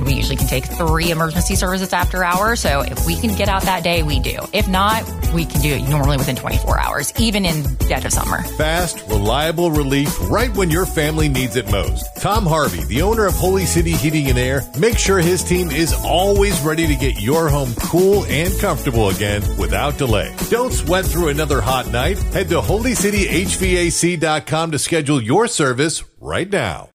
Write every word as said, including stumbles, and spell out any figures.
we usually can take three emergency services after hours. So if we can get out that day, we do. If not, we can do it normally within twenty-four hours, even in dead of summer. Fast, reliable relief right when your family needs it most. Tom Harvey, the owner of Holy City Heating and Air, makes sure his team is always ready to get your home cool and comfortable again without delay. Don't sweat through another hot night. Head to holy city h v a c dot com to schedule your service right now.